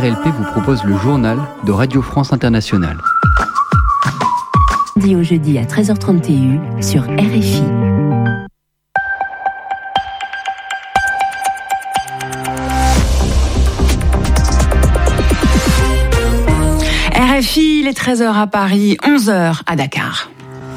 RLP vous propose le journal de Radio France Internationale. Dit au jeudi à 13h30 TU sur RFI. RFI, il est 13h à Paris, 11h à Dakar.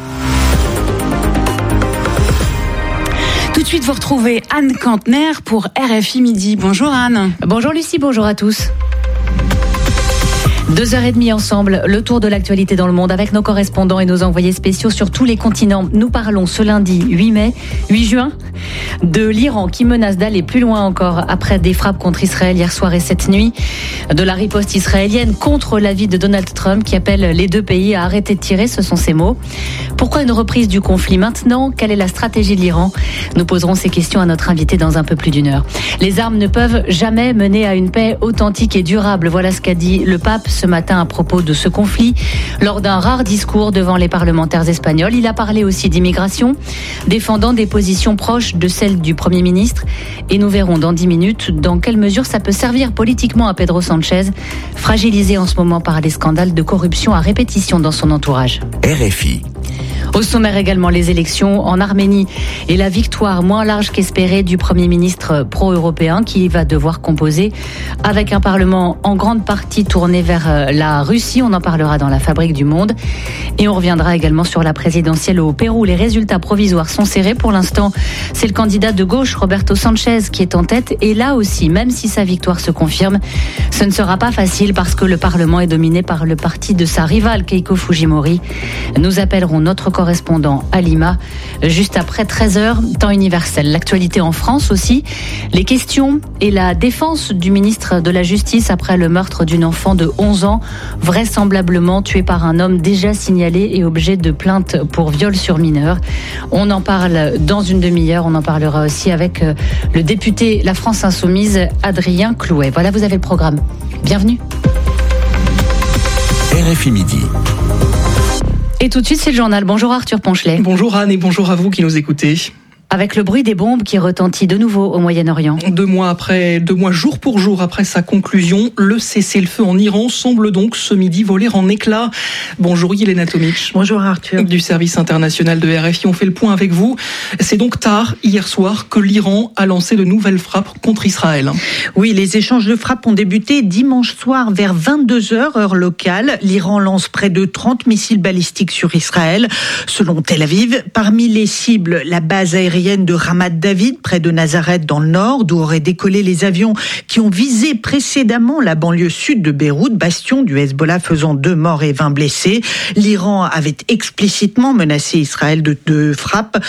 Tout de suite, vous retrouvez Anne Kantner pour RFI Midi. Bonjour Anne. Bonjour Lucie, bonjour à tous. 2h30 ensemble, le tour de l'actualité dans le monde avec nos correspondants et nos envoyés spéciaux sur tous les continents. Nous parlons ce lundi 8 juin, de l'Iran qui menace d'aller plus loin encore après des frappes contre Israël hier soir et cette nuit, de la riposte israélienne contre l'avis de Donald Trump qui appelle les deux pays à arrêter de tirer, ce sont ses mots. Pourquoi une reprise du conflit maintenant ? Quelle est la stratégie de l'Iran ? Nous poserons ces questions à notre invité dans un peu plus d'1 heure. Les armes ne peuvent jamais mener à une paix authentique et durable. Voilà ce qu'a dit le pape ce matin à propos de ce conflit. Lors d'un rare discours devant les parlementaires espagnols, il a parlé aussi d'immigration, défendant des positions proches de celles du Premier ministre. Et nous verrons dans 10 minutes dans quelle mesure ça peut servir politiquement à Pedro Sánchez, fragilisé en ce moment par les scandales de corruption à répétition dans son entourage. RFI. Au sommaire également les élections en Arménie et la victoire moins large qu'espérée du Premier ministre pro-européen qui va devoir composer avec un Parlement en grande partie tourné vers la Russie. On en parlera dans la Fabrique du Monde. Et on reviendra également sur la présidentielle au Pérou. Les résultats provisoires sont serrés. Pour l'instant, c'est le candidat de gauche, Roberto Sanchez, qui est en tête. Et là aussi, même si sa victoire se confirme, ce ne sera pas facile parce que le Parlement est dominé par le parti de sa rivale, Keiko Fujimori. Nous appellerons notre correspondant à Lima juste après 13h, temps universel. L'actualité en France aussi, les questions et la défense du ministre de la Justice après le meurtre d'une enfant de 11 ans, vraisemblablement tuée par un homme déjà signalé et objet de plainte pour viol sur mineur. On en parle dans une demi-heure, on en parlera aussi avec le député La France Insoumise, Adrien Clouet. Voilà, vous avez le programme. Bienvenue. RFI Midi. Et tout de suite, c'est le journal. Bonjour Arthur Ponchelet. Bonjour Anne et bonjour à vous qui nous écoutez. Avec le bruit des bombes qui retentit de nouveau au Moyen-Orient. 2 mois jour pour jour après sa conclusion, le cessez-le-feu en Iran semble donc ce midi voler en éclats. Bonjour Yelena Tomic. Bonjour Arthur. Du service international de RFI, on fait le point avec vous. C'est donc tard, hier soir, que l'Iran a lancé de nouvelles frappes contre Israël. Oui, les échanges de frappes ont débuté dimanche soir vers 22h, heure locale. L'Iran lance près de 30 missiles balistiques sur Israël. Selon Tel Aviv, parmi les cibles, la base aérienne de Ramat David, près de Nazareth dans le nord, d'où auraient décollé les avions qui ont visé précédemment la banlieue sud de Beyrouth, bastion du Hezbollah faisant 2 morts et 20 blessés. L'Iran avait explicitement menacé Israël de frappes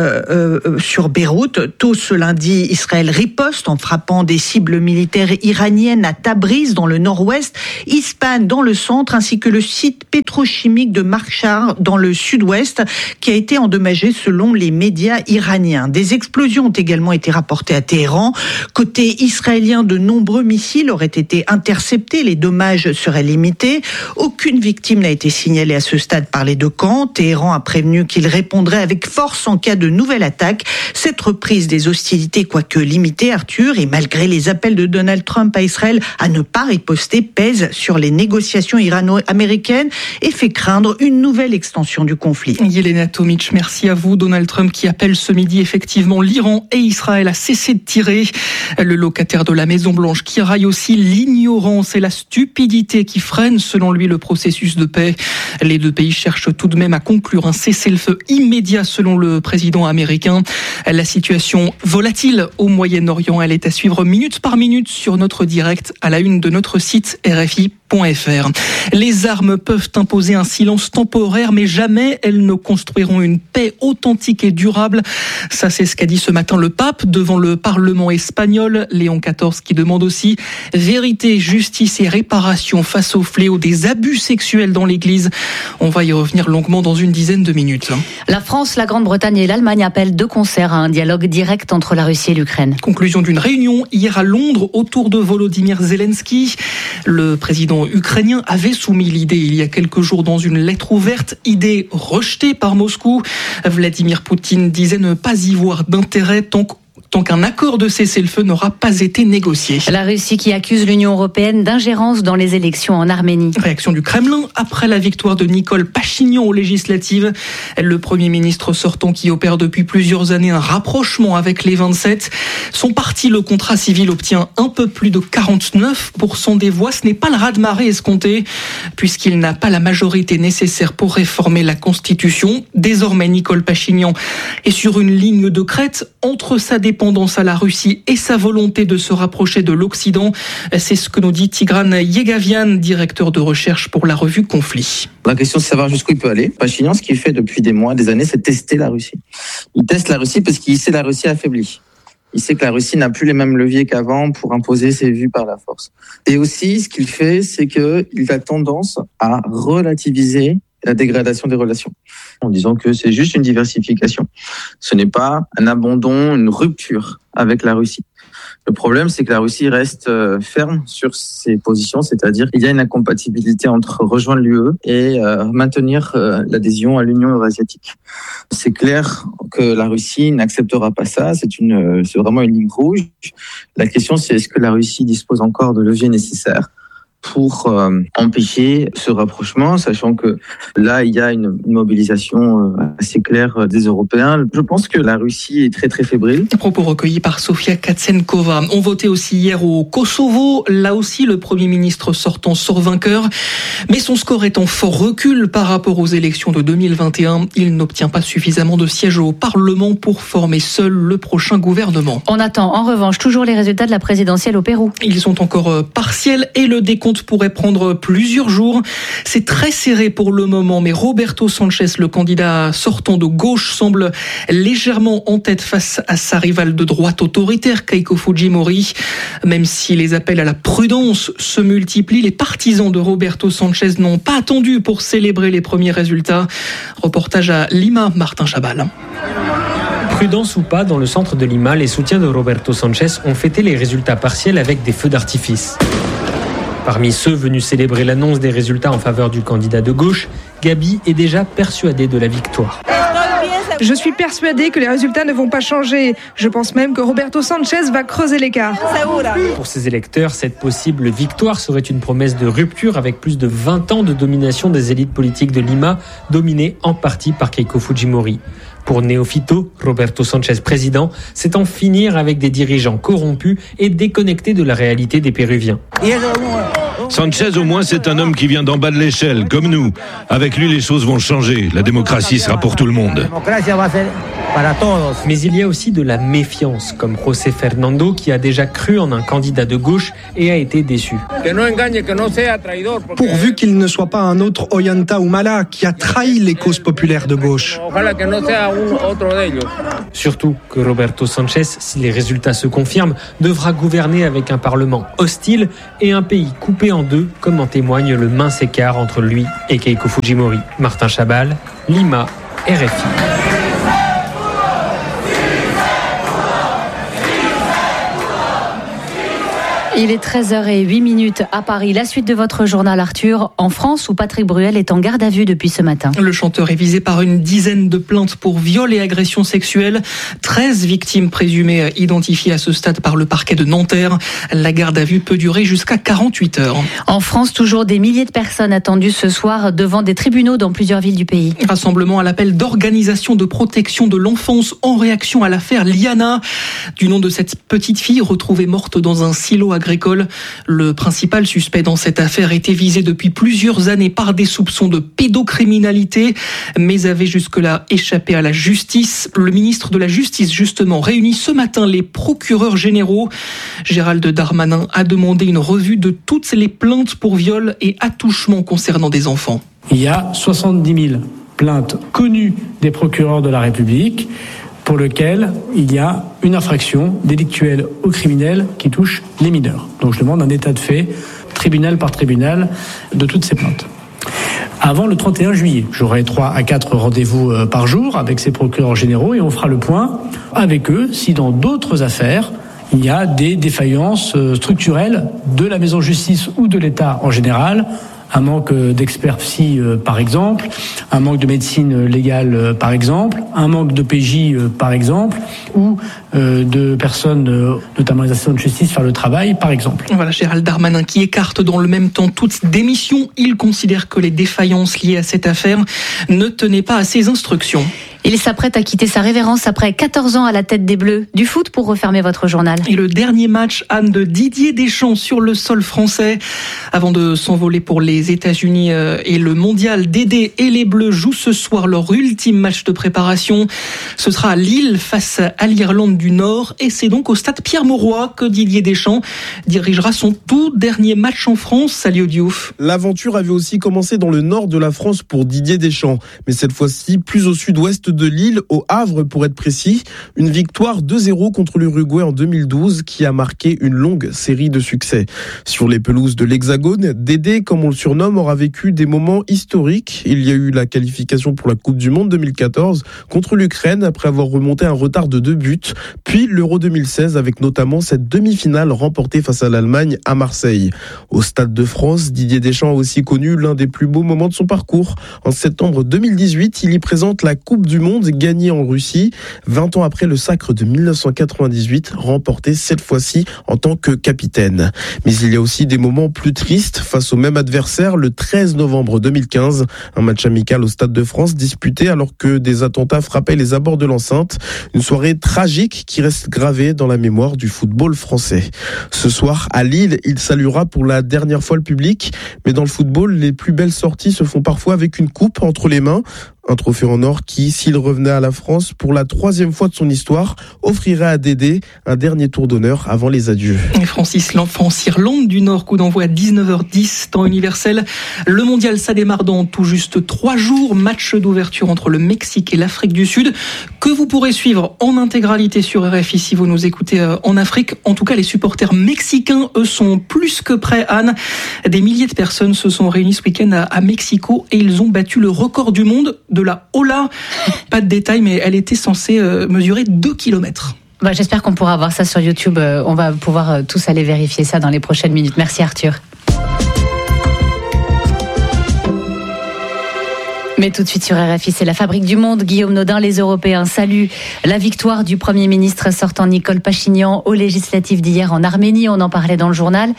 sur Beyrouth. Tôt ce lundi, Israël riposte en frappant des cibles militaires iraniennes à Tabriz dans le nord-ouest, Ispahan dans le centre, ainsi que le site pétrochimique de Markhar dans le sud-ouest, qui a été endommagé selon les médias iraniens. Des explosions ont également été rapportées à Téhéran. Côté israélien, de nombreux missiles auraient été interceptés. Les dommages seraient limités. Aucune victime n'a été signalée à ce stade par les deux camps. Téhéran a prévenu qu'il répondrait avec force en cas de nouvelle attaque. Cette reprise des hostilités, quoique limitée, Arthur, et malgré les appels de Donald Trump à Israël à ne pas riposter, pèse sur les négociations irano-américaines et fait craindre une nouvelle extension du conflit. Yelena Tomic, merci à vous. Donald Trump qui appelle ce midi effectivement l'Iran et Israël à cesser de tirer. Le locataire de la Maison-Blanche qui raille aussi l'ignorance et la stupidité qui freinent selon lui le processus de paix. Les deux pays cherchent tout de même à conclure un cessez-le-feu immédiat selon le président américain. La situation volatile au Moyen-Orient, elle est à suivre minute par minute sur notre direct à la une de notre site RFI.fr. Les armes peuvent imposer un silence temporaire, mais jamais elles ne construiront une paix authentique et durable. Ça, c'est ce qu'a dit ce matin le pape devant le Parlement espagnol, Léon XIV, qui demande aussi vérité, justice et réparation face au fléau des abus sexuels dans l'Église. On va y revenir longuement dans une dizaine de minutes. La France, la Grande-Bretagne et l'Allemagne appellent de concert à un dialogue direct entre la Russie et l'Ukraine. Conclusion d'une réunion hier à Londres autour de Volodymyr Zelensky. Le président ukrainien avait soumis l'idée il y a quelques jours dans une lettre ouverte, idée rejetée par Moscou. Vladimir Poutine disait ne pas y voir d'intérêt tant tant qu'un accord de cessez-le-feu n'aura pas été négocié. La Russie qui accuse l'Union européenne d'ingérence dans les élections en Arménie. Réaction du Kremlin après la victoire de Nicole Pachinian aux législatives. Le Premier ministre sortant qui opère depuis plusieurs années un rapprochement avec les 27. Son parti, le Contrat civil, obtient un peu plus de 49% des voix. Ce n'est pas le raz-de-marée escompté, puisqu'il n'a pas la majorité nécessaire pour réformer la Constitution. Désormais, Nicole Pachinian est sur une ligne de crête entre sa dépendance à la Russie et sa volonté de se rapprocher de l'Occident. C'est ce que nous dit Tigran Yegavian, directeur de recherche pour la revue Conflit. La question, c'est de savoir jusqu'où il peut aller. Pachinian, ce qu'il fait depuis des mois, des années, c'est tester la Russie. Il teste la Russie parce qu'il sait la Russie affaiblie. Il sait que la Russie n'a plus les mêmes leviers qu'avant pour imposer ses vues par la force. Et aussi, ce qu'il fait, c'est qu'il a tendance à relativiser la dégradation des relations, en disant que c'est juste une diversification. Ce n'est pas un abandon, une rupture avec la Russie. Le problème, c'est que la Russie reste ferme sur ses positions, c'est-à-dire qu'il y a une incompatibilité entre rejoindre l'UE et maintenir l'adhésion à l'Union eurasiatique. C'est clair que la Russie n'acceptera pas ça, c'est vraiment une ligne rouge. La question, c'est est-ce que la Russie dispose encore de leviers nécessaires pour empêcher ce rapprochement, sachant que là, il y a une mobilisation assez claire des Européens. Je pense que la Russie est très très fébrile. Propos recueillis par Sofia Katsenkova. On votait aussi hier au Kosovo. Là aussi, le Premier ministre sortant sort vainqueur. Mais son score est en fort recul par rapport aux élections de 2021. Il n'obtient pas suffisamment de sièges au Parlement pour former seul le prochain gouvernement. On attend en revanche toujours les résultats de la présidentielle au Pérou. Ils sont encore partiels et le décompte pourrait prendre plusieurs jours. C'est très serré pour le moment, mais Roberto Sanchez, le candidat sortant de gauche, semble légèrement en tête face à sa rivale de droite autoritaire, Keiko Fujimori. Même si les appels à la prudence se multiplient, les partisans de Roberto Sanchez n'ont pas attendu pour célébrer les premiers résultats. Reportage à Lima, Martin Chabal. Prudence ou pas, dans le centre de Lima, les soutiens de Roberto Sanchez ont fêté les résultats partiels avec des feux d'artifice. Parmi ceux venus célébrer l'annonce des résultats en faveur du candidat de gauche, Gabi est déjà persuadée de la victoire. Je suis persuadée que les résultats ne vont pas changer. Je pense même que Roberto Sanchez va creuser l'écart. Pour ses électeurs, cette possible victoire serait une promesse de rupture avec plus de 20 ans de domination des élites politiques de Lima, dominées en partie par Keiko Fujimori. Pour Néofito, Roberto Sanchez président, c'est en finir avec des dirigeants corrompus et déconnectés de la réalité des Péruviens. Sanchez, au moins, c'est un homme qui vient d'en bas de l'échelle, comme nous. Avec lui, les choses vont changer. La démocratie sera pour tout le monde. Mais il y a aussi de la méfiance, comme José Fernando, qui a déjà cru en un candidat de gauche et a été déçu. Pourvu qu'il ne soit pas un autre Ollanta Humala qui a trahi les causes populaires de gauche. Surtout que Roberto Sanchez, si les résultats se confirment, devra gouverner avec un parlement hostile et un pays coupé en deux, comme en témoigne le mince écart entre lui et Keiko Fujimori. Martin Chabal, Lima, RFI. Il est 13h08 à Paris. La suite de votre journal, Arthur, en France où Patrick Bruel est en garde à vue depuis ce matin. Le chanteur est visé par une dizaine de plaintes pour viol et agression sexuelle. 13 victimes présumées identifiées à ce stade par le parquet de Nanterre. La garde à vue peut durer jusqu'à 48 heures. En France, toujours des milliers de personnes attendues ce soir devant des tribunaux dans plusieurs villes du pays. Rassemblement à l'appel d'organisation de protection de l'enfance en réaction à l'affaire Liana. Du nom de cette petite fille retrouvée morte dans un silo agricole. Le principal suspect dans cette affaire était visé depuis plusieurs années par des soupçons de pédocriminalité, mais avait jusque-là échappé à la justice. Le ministre de la Justice, justement, réunit ce matin les procureurs généraux. Gérald Darmanin a demandé une revue de toutes les plaintes pour viol et attouchement concernant des enfants. Il y a 70 000 plaintes connues des procureurs de la République, pour lequel il y a une infraction délictuelle ou criminelle qui touche les mineurs. Donc je demande un état de fait, tribunal par tribunal, de toutes ces plaintes. Avant le 31 juillet, j'aurai 3 à 4 rendez-vous par jour avec ces procureurs généraux et on fera le point avec eux si dans d'autres affaires, il y a des défaillances structurelles de la maison de justice ou de l'État en général un manque d'experts psy par exemple, un manque de médecine légale par exemple, un manque de PJ par exemple, ou de personnes, notamment les assistants de justice, faire le travail par exemple. Voilà Gérald Darmanin qui écarte dans le même temps toute démission. Il considère que les défaillances liées à cette affaire ne tenaient pas à ses instructions. Il s'apprête à quitter sa révérence après 14 ans à la tête des Bleus. Du foot pour refermer votre journal. Et le dernier match, Anne, de Didier Deschamps sur le sol français. Avant de s'envoler pour les États-Unis et le mondial, Dédé et les Bleus jouent ce soir leur ultime match de préparation. Ce sera à Lille face à l'Irlande du Nord. Et c'est donc au stade Pierre-Mauroy que Didier Deschamps dirigera son tout dernier match en France. Salut Diouf. L'aventure avait aussi commencé dans le nord de la France pour Didier Deschamps. Mais cette fois-ci, plus au sud-ouest de Lille, au Havre pour être précis. Une victoire 2-0 contre l'Uruguay en 2012 qui a marqué une longue série de succès. Sur les pelouses de l'Hexagone, Dédé, comme on le surnomme, aura vécu des moments historiques. Il y a eu la qualification pour la Coupe du Monde 2014 contre l'Ukraine après avoir remonté un retard de 2 buts. Puis l'Euro 2016 avec notamment cette demi-finale remportée face à l'Allemagne à Marseille. Au Stade de France, Didier Deschamps a aussi connu l'un des plus beaux moments de son parcours. En septembre 2018, il y présente la Coupe du Monde gagnée en Russie, 20 ans après le sacre de 1998, remporté cette fois-ci en tant que capitaine. Mais il y a aussi des moments plus tristes face au même adversaire le 13 novembre 2015, un match amical au Stade de France disputé alors que des attentats frappaient les abords de l'enceinte. Une soirée tragique qui reste gravée dans la mémoire du football français. Ce soir, à Lille, il saluera pour la dernière fois le public, mais dans le football, les plus belles sorties se font parfois avec une coupe entre les mains. Un trophée en or qui, s'il revenait à la France pour la 3e fois de son histoire, offrirait à Dédé un dernier tour d'honneur avant les adieux. Et France-Irlande du Nord, coup d'envoi à 19h10, temps universel. Le mondial, ça démarre dans tout juste 3 jours. Match d'ouverture entre le Mexique et l'Afrique du Sud, que vous pourrez suivre en intégralité sur RFI si vous nous écoutez en Afrique. En tout cas, les supporters mexicains, eux, sont plus que prêts, Anne. Des milliers de personnes se sont réunies ce week-end à Mexico et ils ont battu le record du monde de la Ola. Pas de détails, mais elle était censée mesurer 2 km. J'espère qu'on pourra voir ça sur YouTube. On va pouvoir tous aller vérifier ça dans les prochaines minutes. Merci Arthur. Mais tout de suite sur RFI, c'est la fabrique du monde. Guillaume Nodin, les Européens saluent la victoire du Premier ministre sortant Nicole Pachinian aux législatives d'hier en Arménie. On en parlait dans le journal.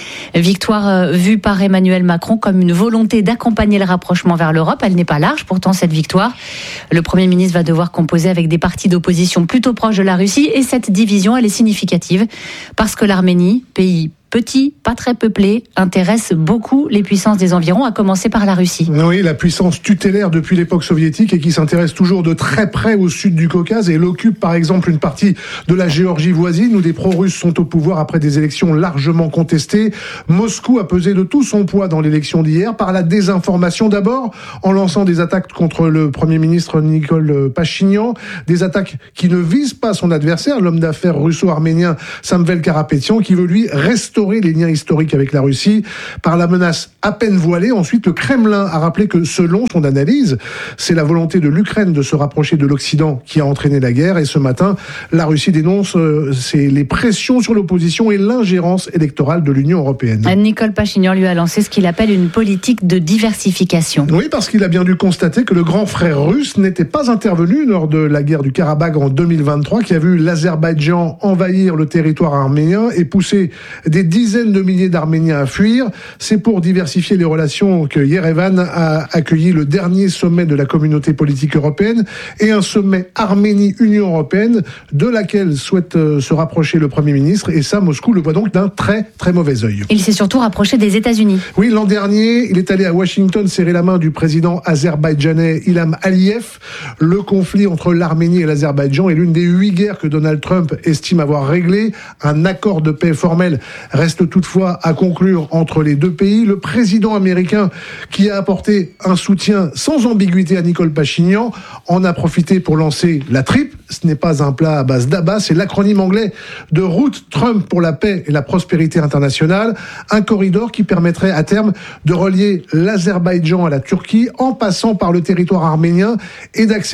Victoire vue par Emmanuel Macron comme une volonté d'accompagner le rapprochement vers l'Europe. Elle n'est pas large, pourtant, cette victoire. Le Premier ministre va devoir composer avec des partis d'opposition plutôt proches de la Russie. Et cette division, elle est significative parce que l'Arménie, pays petit, pas très peuplé, intéresse beaucoup les puissances des environs, à commencer par la Russie. Oui, la puissance tutélaire depuis l'époque soviétique et qui s'intéresse toujours de très près au sud du Caucase et elle occupe par exemple une partie de la Géorgie voisine où des pro-russes sont au pouvoir après des élections largement contestées. Moscou a pesé de tout son poids dans l'élection d'hier par la désinformation d'abord, en lançant des attaques contre le Premier ministre Nicole Pachinian, des attaques qui ne visent pas son adversaire, l'homme d'affaires russo-arménien Samvel Karapetyan, qui veut lui restaurer les liens historiques avec la Russie par la menace à peine voilée. Ensuite, le Kremlin a rappelé que selon son analyse, c'est la volonté de l'Ukraine de se rapprocher de l'Occident qui a entraîné la guerre. Et ce matin, la Russie dénonce les pressions sur l'opposition et l'ingérence électorale de l'Union européenne. Nicole Pachinian lui a lancé ce qu'il appelle une politique de diversification. Oui, parce qu'il a bien dû constater que le grand frère russe n'était pas intervenu lors de la guerre du Karabagh en 2023, qui a vu l'Azerbaïdjan envahir le territoire arménien et pousser des dizaines de milliers d'Arméniens à fuir. C'est pour diversifier les relations que Yerevan a accueilli le dernier sommet de la communauté politique européenne et un sommet Arménie-Union européenne de laquelle souhaite se rapprocher le Premier ministre. Et ça, Moscou le voit donc d'un très très mauvais œil. Il s'est surtout rapproché des États-Unis. Oui, l'an dernier, il est allé à Washington serrer la main du président azerbaïdjanais Ilham Aliyev. Le conflit entre l'Arménie et l'Azerbaïdjan est l'une des 8 guerres que Donald Trump estime avoir réglées. Un accord de paix formel reste toutefois à conclure entre les deux pays. Le président américain, qui a apporté un soutien sans ambiguïté à Nicole Pachinian, en a profité pour lancer la TRIP. Ce n'est pas un plat à base d'abat, c'est l'acronyme anglais de Route Trump pour la paix et la prospérité internationale. Un corridor qui permettrait à terme de relier l'Azerbaïdjan à la Turquie en passant par le territoire arménien et d'accéder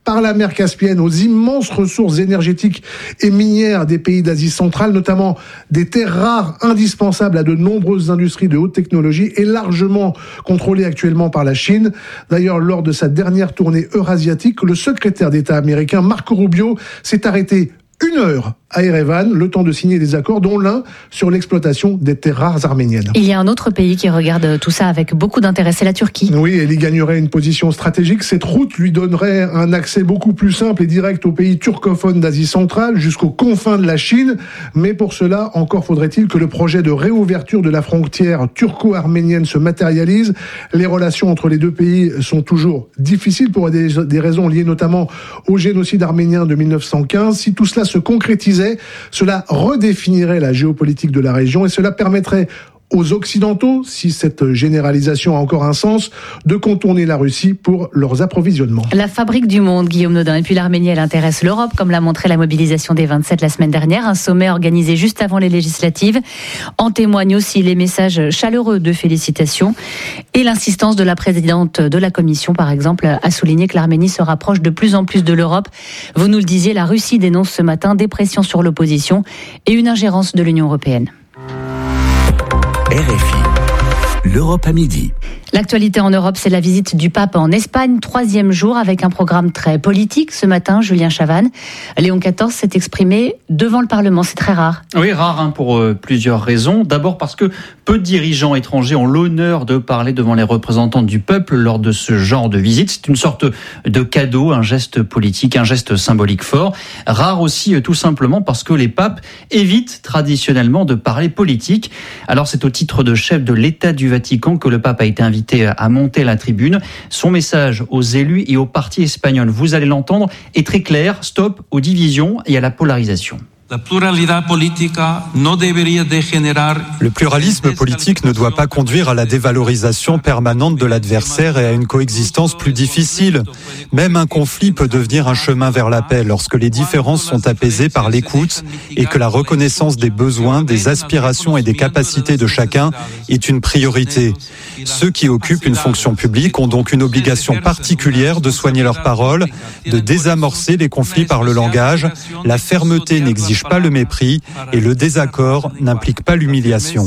par la mer Caspienne aux immenses ressources énergétiques et minières des pays d'Asie centrale, notamment des terres rares indispensables à de nombreuses industries de haute technologie et largement contrôlées actuellement par la Chine. D'ailleurs, lors de sa dernière tournée eurasiatique, le secrétaire d'État américain Marco Rubio s'est arrêté 1 heure à Erevan, le temps de signer des accords, dont l'un sur l'exploitation des terres rares arméniennes. Il y a un autre pays qui regarde tout ça avec beaucoup d'intérêt, c'est la Turquie. Oui, elle y gagnerait une position stratégique. Cette route lui donnerait un accès beaucoup plus simple et direct aux pays turcophones d'Asie centrale, jusqu'aux confins de la Chine. Mais pour cela, encore faudrait-il que le projet de réouverture de la frontière turco-arménienne se matérialise. Les relations entre les deux pays sont toujours difficiles pour des raisons liées notamment au génocide arménien de 1915. Si tout cela se concrétisait, cela redéfinirait la géopolitique de la région et cela permettrait aux Occidentaux, si cette généralisation a encore un sens, de contourner la Russie pour leurs approvisionnements. La fabrique du monde, Guillaume Nodin. Et puis l'Arménie, elle intéresse l'Europe, comme l'a montré la mobilisation des 27 la semaine dernière. Un sommet organisé juste avant les législatives. En témoignent aussi les messages chaleureux de félicitations et l'insistance de la présidente de la Commission, par exemple, à souligner que l'Arménie se rapproche de plus en plus de l'Europe. Vous nous le disiez, la Russie dénonce ce matin des pressions sur l'opposition et une ingérence de l'Union européenne. RFI, l'Europe à midi. L'actualité en Europe, c'est la visite du pape en Espagne, 3e jour avec un programme très politique. Ce matin, Julien Chavannes, Léon XIV s'est exprimé devant le Parlement. C'est très rare. Oui, rare pour plusieurs raisons. D'abord parce que peu de dirigeants étrangers ont l'honneur de parler devant les représentants du peuple lors de ce genre de visite. C'est une sorte de cadeau, un geste politique, un geste symbolique fort. Rare aussi tout simplement parce que les papes évitent traditionnellement de parler politique. Alors c'est au titre de chef de l'État du Vatican que le pape a été invité à monter la tribune. Son message aux élus et aux partis espagnols, vous allez l'entendre, est très clair. Stop aux divisions et à la polarisation. Le pluralisme politique ne doit pas conduire à la dévalorisation permanente de l'adversaire et à une coexistence plus difficile. Même un conflit peut devenir un chemin vers la paix lorsque les différences sont apaisées par l'écoute et que la reconnaissance des besoins, des aspirations et des capacités de chacun est une priorité. Ceux qui occupent une fonction publique ont donc une obligation particulière de soigner leurs paroles, de désamorcer les conflits par le langage. La fermeté n'exige pas le mépris et le désaccord n'implique pas l'humiliation.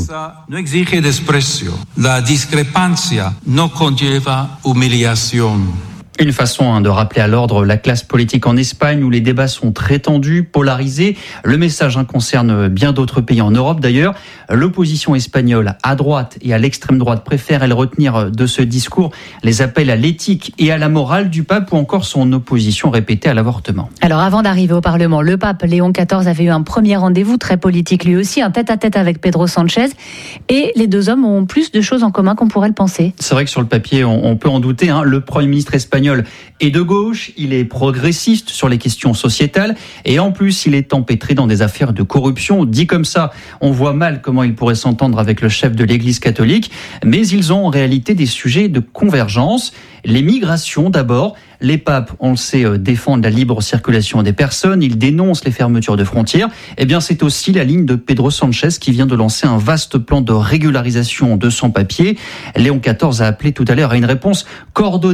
Une façon de rappeler à l'ordre la classe politique en Espagne où les débats sont très tendus, polarisés. Le message concerne bien d'autres pays en Europe d'ailleurs. L'opposition espagnole à droite et à l'extrême droite préfère elle retenir de ce discours les appels à l'éthique et à la morale du pape ou encore son opposition répétée à l'avortement. Alors avant d'arriver au Parlement, le pape Léon XIV avait eu un premier rendez-vous très politique lui aussi, un tête-à-tête avec Pedro Sánchez et les deux hommes ont plus de choses en commun qu'on pourrait le penser. C'est vrai que sur le papier on peut en douter, le Premier ministre espagnol est de gauche, il est progressiste sur les questions sociétales et en plus il est empêtré dans des affaires de corruption. Dit comme ça, on voit mal comment il pourrait s'entendre avec le chef de l'Église catholique, mais ils ont en réalité des sujets de convergence. Les migrations d'abord. Les papes, on le sait, défendent la libre circulation des personnes, ils dénoncent les fermetures de frontières. Eh bien, c'est aussi la ligne de Pedro Sánchez qui vient de lancer un vaste plan de régularisation de sans-papiers. Léon XIV a appelé tout à l'heure à une réponse coordonnée